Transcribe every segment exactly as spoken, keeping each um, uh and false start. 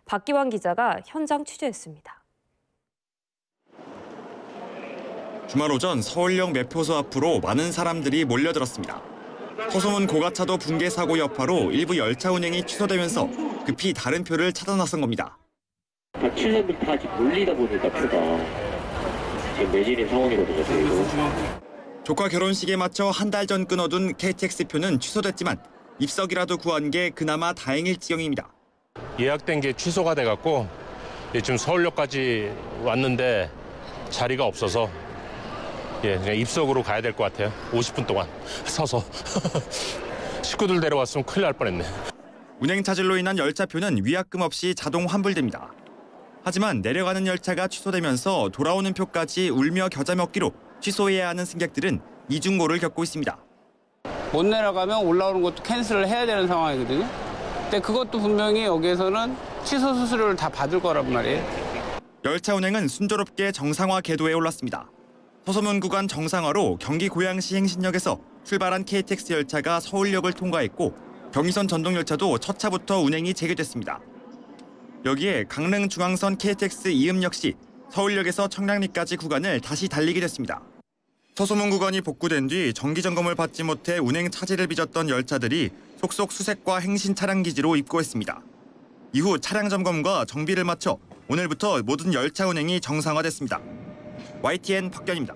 박기환 기자가 현장 취재했습니다. 주말 오전 서울역 매표소 앞으로 많은 사람들이 몰려들었습니다. 서소문 고가차도 붕괴 사고 여파로 일부 열차 운행이 취소되면서 급히 다른 표를 찾아 나선 겁니다. 다 취소분이 다 지금 몰리다 보니까 표가 지금 매진인 상황이거든요. 저희도. 조카 결혼식에 맞춰 한 달 전 끊어둔 케이티엑스 표는 취소됐지만 입석이라도 구한 게 그나마 다행일 지경입니다. 예약된 게 취소가 돼갖고 지금 서울역까지 왔는데 자리가 없어서 예, 그냥 입석으로 가야 될 것 같아요. 오십 분 동안 서서. 식구들 데려왔으면 큰일 날 뻔했네. 운행 차질로 인한 열차표는 위약금 없이 자동 환불됩니다. 하지만 내려가는 열차가 취소되면서 돌아오는 표까지 울며 겨자 먹기로 취소해야 하는 승객들은 이중고를 겪고 있습니다. 못 내려가면 올라오는 것도 캔슬을 해야 되는 상황이거든요. 근데 그것도 분명히 여기에서는 취소 수수료를 다 받을 거란 말이에요. 열차 운행은 순조롭게 정상화 궤도에 올랐습니다. 서소문 구간 정상화로 경기 고양시 행신역에서 출발한 케이티엑스 열차가 서울역을 통과했고 경의선 전동열차도 첫 차부터 운행이 재개됐습니다. 여기에 강릉 중앙선 케이티엑스 이음 역시 서울역에서 청량리까지 구간을 다시 달리게 됐습니다. 서소문 구간이 복구된 뒤 정기 점검을 받지 못해 운행 차질을 빚었던 열차들이 속속 수색과 행신 차량 기지로 입고했습니다. 이후 차량 점검과 정비를 마쳐 오늘부터 모든 열차 운행이 정상화됐습니다. 와이티엔 박견입니다.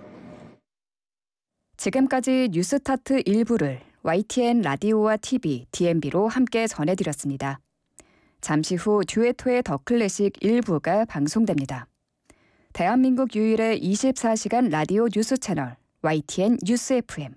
지금까지 뉴스타트 일부를 와이티엔 라디오와 티비, 디엠비로 함께 전해드렸습니다. 잠시 후 듀에토의 더 클래식 일부가 방송됩니다. 대한민국 유일의 이십사 시간 라디오 뉴스 채널 와이티엔 뉴스 에프엠.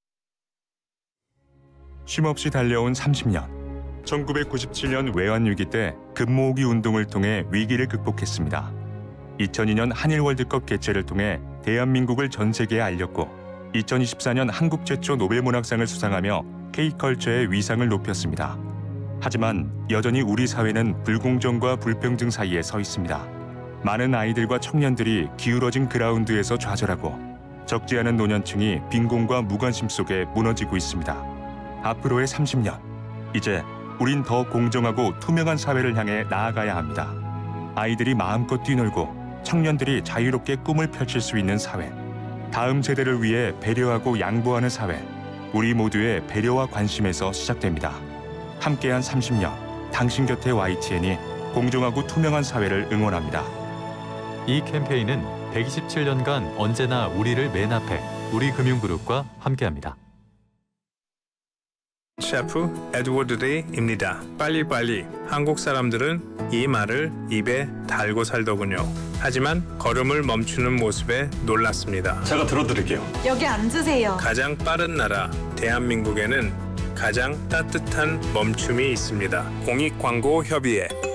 쉼없이 달려온 삼십 년. 천구백구십칠 년 외환위기 때 금모으기 운동을 통해 위기를 극복했습니다. 이천이 년 한일 월드컵 개최를 통해 대한민국을 전 세계에 알렸고 이천이십사 년 한국 최초 노벨문학상을 수상하며 K컬처의 위상을 높였습니다. 하지만 여전히 우리 사회는 불공정과 불평등 사이에 서 있습니다. 많은 아이들과 청년들이 기울어진 그라운드에서 좌절하고 적지 않은 노년층이 빈곤과 무관심 속에 무너지고 있습니다. 앞으로의 삼십 년, 이제 우린 더 공정하고 투명한 사회를 향해 나아가야 합니다. 아이들이 마음껏 뛰놀고 청년들이 자유롭게 꿈을 펼칠 수 있는 사회. 다음 세대를 위해 배려하고 양보하는 사회. 우리 모두의 배려와 관심에서 시작됩니다. 함께한 삼십 년, 당신 곁에 와이티엔이 공정하고 투명한 사회를 응원합니다. 이 캠페인은 백이십칠 년간 언제나 우리를 맨 앞에 우리금융그룹과 함께합니다. 셰프 에드워드 레이입니다. 빨리빨리. 한국 사람들은 이 말을 입에 달고 살더군요. 하지만 걸음을 멈추는 모습에 놀랐습니다. 제가 들어드릴게요. 여기 앉으세요. 가장 빠른 나라 대한민국에는 가장 따뜻한 멈춤이 있습니다. 공익광고협의회